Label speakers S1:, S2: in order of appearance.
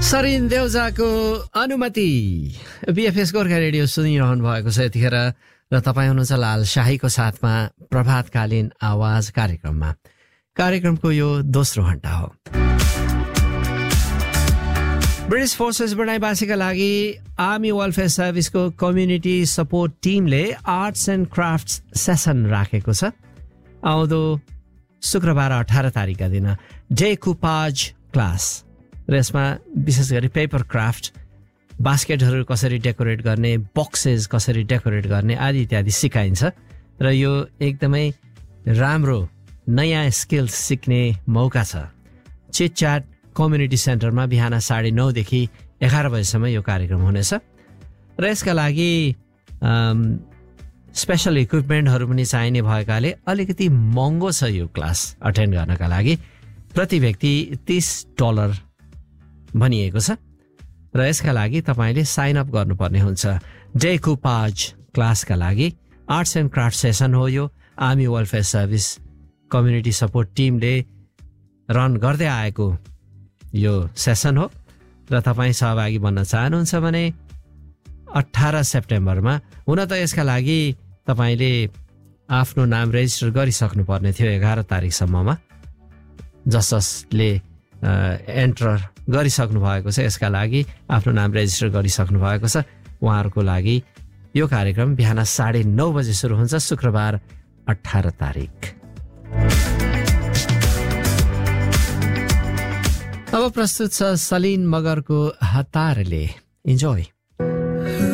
S1: सरिन देउजाको अनुमति BFS Gorkha radio सुनिरहनु भएको छ यतिखेर र तपाईँ हुनुहुन्छ लाल शाहीको साथमा प्रभातकालीन आवाज कार्यक्रममा। कार्यक्रमको यो दोस्रो घण्टा हो। ब्रिटिस फोर्सेस ब्रुनाईवासीका लागि आर्मी वेलफेयर सर्भिसको कम्युनिटी सपोर्ट टिमले आर्ट्स एन्ड क्राफ्ट्स सेसन राखेको छ। आउँदो शुक्रबार 18 तारिकका दिन डेकुपाज क्लास र यसमा विशेष गरी पेपर क्राफ्ट, बास्केटहरू कसरी डेकोरेट गर्ने, बक्सेस कसरी डेकोरेट गर्ने आदि इत्यादि सिकाइन्छ र यो एकदमै राम्रो नयाँ स्किल्स सिक्ने मौका छ। चिटच्याट कम्युनिटी सेन्टरमा बिहान 9:30 देखि 11 बजेसम्म यो कार्यक्रम हुनेछ र यसका लागि स्पेशल इक्विपमेन्टहरू पनि चाहिने भएकाले अलिकति महँगो छ यो क्लास अटेन्ड गर्नका लागि। प्रति व्यक्ति $30 भनिएको छ र यसका लागि तपाईँले साइन अप गर्नुपर्ने हुन्छ। डेकुपाज क्लासका लागि आर्ट्स एन्ड क्राफ्ट सेसन हो यो। Army welfare service community support टिमले रन गर्दै आएको यो सेसन हो र तपाईँ सहभागी बन्न चाहनुहुन्छ भने 18 सेप्टेम्बरमा, हुन त यसका लागि तपाईँले आफ्नो नाम रेजिस्टर गरिसक्नु पर्ने थियो 11 तारिकसम्ममा। जसले एन्टर गरिसक्नु भएको छ यसका लागि आफ्नो नाम रेजिस्टर गरिसक्नु भएको छ उहाँहरूको लागि यो कार्यक्रम बिहान 9:30 बजे सुरु हुन्छ शुक्रबार 18 तारिक। अब प्रस्तुत छ सलिन मगरको हतारले। इन्जोय।